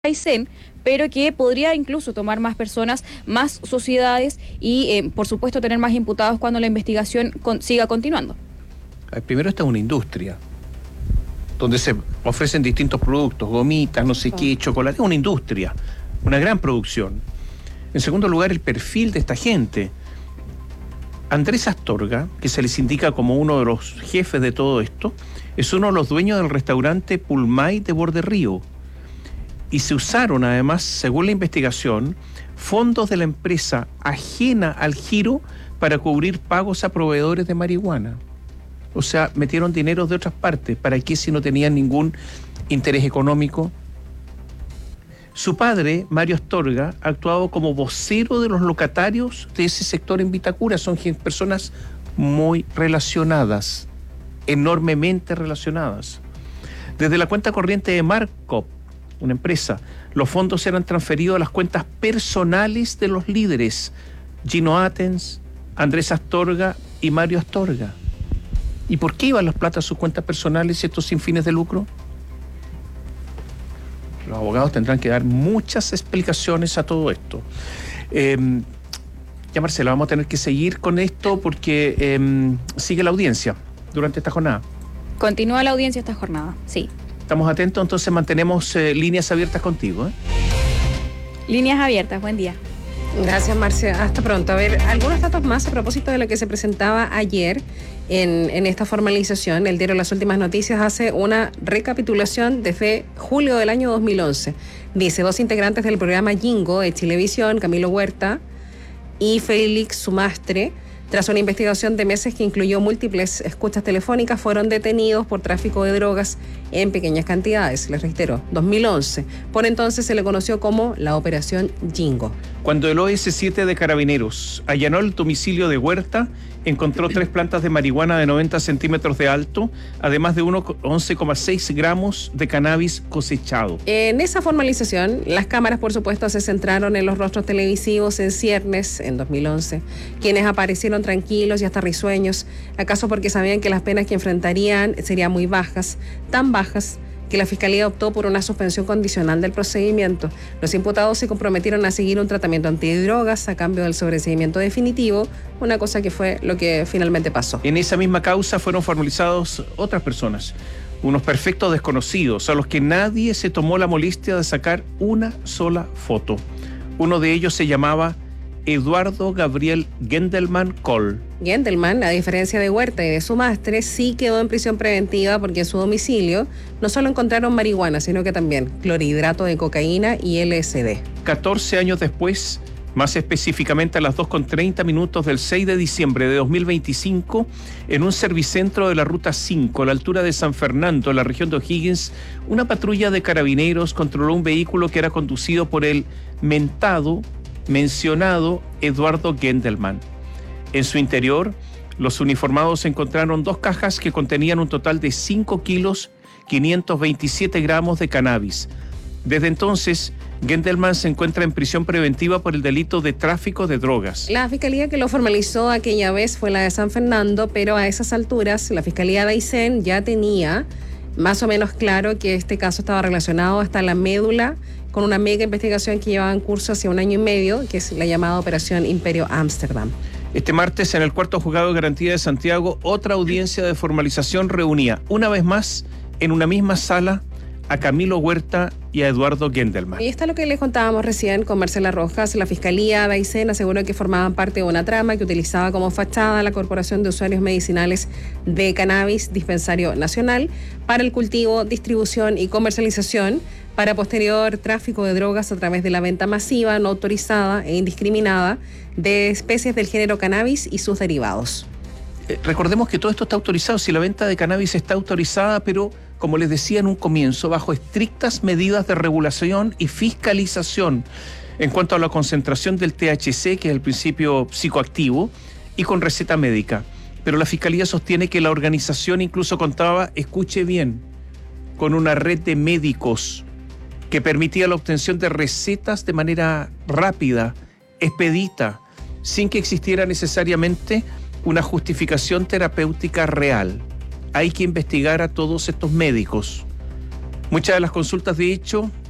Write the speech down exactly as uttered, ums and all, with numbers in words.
Aysén, pero que podría incluso tomar más personas, más sociedades y, eh, por supuesto, tener más imputados cuando la investigación con, siga continuando. Primero, esta es una industria donde se ofrecen distintos productos, gomitas, no sé qué, chocolate, es una industria, una gran producción. En segundo lugar, el perfil de esta gente. Andrés Astorga, que se les indica como uno de los jefes de todo esto, es uno de los dueños del restaurante Pulmay de Borde Río. Y se usaron además, según la investigación, fondos de la empresa ajena al giro para cubrir pagos a proveedores de marihuana. O sea, metieron dinero de otras partes. ¿Para qué si no tenían ningún interés económico? Su padre, Mario Astorga, ha actuado como vocero de los locatarios de ese sector en Vitacura. Son personas muy relacionadas, enormemente relacionadas. Desde la cuenta corriente de Marcop, una empresa, los fondos eran transferidos a las cuentas personales de los líderes, Gino Atens, Andrés Astorga y Mario Astorga. ¿Y por qué iban las plata a sus cuentas personales y estos sin fines de lucro? Los abogados tendrán que dar muchas explicaciones a todo esto. Eh, ya, Marcela, vamos a tener que seguir con esto porque eh, sigue la audiencia durante esta jornada. Continúa la audiencia esta jornada, sí. Estamos atentos, entonces mantenemos eh, líneas abiertas contigo. ¿eh? Líneas abiertas, buen día. Gracias, Marcia. Hasta pronto. A ver, algunos datos más a propósito de lo que se presentaba ayer en, en esta formalización. El diario Las Últimas Noticias hace una recapitulación desde julio del año dos mil once. Dice, dos integrantes del programa Jingo de Chilevisión, Camilo Huerta y Félix Sumastre, tras una investigación de meses que incluyó múltiples escuchas telefónicas, fueron detenidos por tráfico de drogas en pequeñas cantidades. Les reitero, dos mil once. Por entonces se le conoció como la Operación Jingo. Cuando el O S siete de Carabineros allanó el domicilio de Huerta, encontró tres plantas de marihuana de noventa centímetros de alto, además de once coma seis gramos de cannabis cosechado. En esa formalización, las cámaras, por supuesto, se centraron en los rostros televisivos en ciernes en dos mil once, quienes aparecieron tranquilos y hasta risueños, acaso porque sabían que las penas que enfrentarían serían muy bajas, tan bajas que la Fiscalía optó por una suspensión condicional del procedimiento. Los imputados se comprometieron a seguir un tratamiento antidrogas a cambio del sobreseimiento definitivo, una cosa que fue lo que finalmente pasó. En esa misma causa fueron formalizados otras personas, unos perfectos desconocidos, a los que nadie se tomó la molestia de sacar una sola foto. Uno de ellos se llamaba Eduardo Gabriel Gendelman Coll. Gendelman, a diferencia de Huerta y de Sumastre, sí quedó en prisión preventiva porque en su domicilio no solo encontraron marihuana, sino que también clorhidrato de cocaína y L S D. catorce años después, más específicamente a las dos con treinta minutos del seis de diciembre de dos mil veinticinco, en un servicentro de la Ruta cinco, a la altura de San Fernando, en la región de O'Higgins, una patrulla de carabineros controló un vehículo que era conducido por el mentado mencionado Eduardo Gendelman. En su interior, los uniformados encontraron dos cajas que contenían un total de cinco kilos quinientos veintisiete gramos de cannabis. Desde entonces, Gendelman se encuentra en prisión preventiva por el delito de tráfico de drogas. La fiscalía que lo formalizó aquella vez fue la de San Fernando, pero a esas alturas la fiscalía de Aysén ya tenía más o menos claro que este caso estaba relacionado hasta la médula con una mega investigación que llevaba en curso hace un año y medio, que es la llamada Operación Imperio Ámsterdam. Este martes, en el cuarto juzgado de garantía de Santiago, otra audiencia de formalización reunía, una vez más, en una misma sala, a Camilo Huerta y a Eduardo Gendelman. Y esto es lo que les contábamos recién con Marcela Rojas. La Fiscalía de Aysén aseguró que formaban parte de una trama que utilizaba como fachada la Corporación de Usuarios Medicinales de Cannabis Dispensario Nacional para el cultivo, distribución y comercialización para posterior tráfico de drogas a través de la venta masiva, no autorizada e indiscriminada de especies del género cannabis y sus derivados. Eh, recordemos que todo esto está autorizado, si la venta de cannabis está autorizada, pero como les decía en un comienzo, bajo estrictas medidas de regulación y fiscalización en cuanto a la concentración del T H C, que es el principio psicoactivo, y con receta médica. Pero la Fiscalía sostiene que la organización incluso contaba, escuche bien, con una red de médicos que permitía la obtención de recetas de manera rápida, expedita, sin que existiera necesariamente una justificación terapéutica real. Hay que investigar a todos estos médicos. Muchas de las consultas, de hecho,